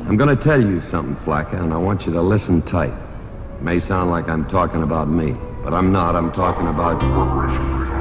I'm gonna tell you something, Flacca, and I want you to listen tight. It may sound like I'm talking about me, but I'm not. I'm talking about...